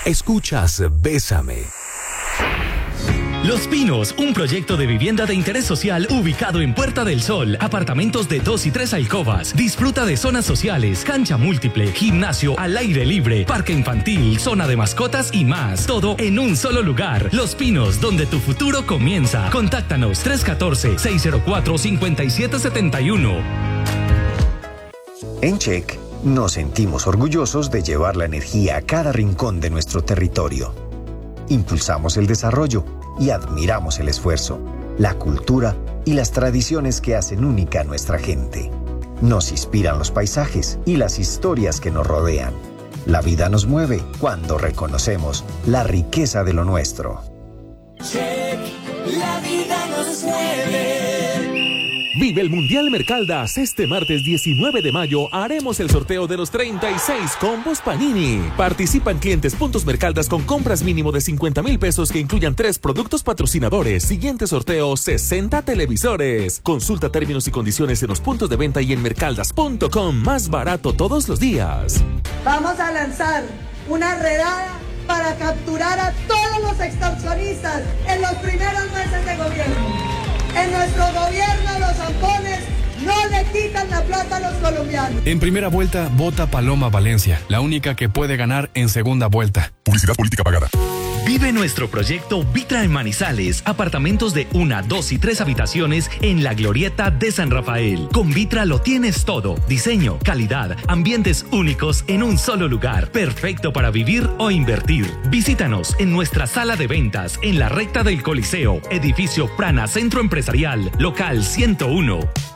Escuchas Bésame. Los Pinos, un proyecto de vivienda de interés social ubicado en Puerta del Sol. Apartamentos de 2 y 3 alcobas. Disfruta de zonas sociales, cancha múltiple, gimnasio al aire libre, parque infantil, zona de mascotas y más. Todo en un solo lugar. Los Pinos, donde tu futuro comienza. Contáctanos 314-604-5771. En Check, nos sentimos orgullosos de llevar la energía a cada rincón de nuestro territorio. Impulsamos el desarrollo y admiramos el esfuerzo, la cultura y las tradiciones que hacen única a nuestra gente. Nos inspiran los paisajes y las historias que nos rodean. La vida nos mueve cuando reconocemos la riqueza de lo nuestro. Check, la vida nos mueve. Vive el Mundial Mercaldas. Este martes 19 de mayo haremos el sorteo de los 36 combos Panini. Participan clientes Puntos Mercaldas con compras mínimo de 50,000 pesos que incluyan 3 productos patrocinadores. Siguiente sorteo, 60 televisores. Consulta términos y condiciones en los puntos de venta y en mercaldas.com. Más barato todos los días. Vamos a lanzar una redada para capturar a todos los extorsionistas en los primeros meses de gobierno. En nuestro gobierno los zampones no le quitan la plata a los colombianos. En primera vuelta, vota Paloma Valencia, la única que puede ganar en segunda vuelta. Publicidad política pagada. Vive nuestro proyecto Vitra en Manizales. Apartamentos de 1, 2 y 3 habitaciones en la Glorieta de San Rafael. Con Vitra lo tienes todo. Diseño, calidad, ambientes únicos en un solo lugar. Perfecto para vivir o invertir. Visítanos en nuestra sala de ventas en la recta del Coliseo. Edificio Prana Centro Empresarial. Local 101.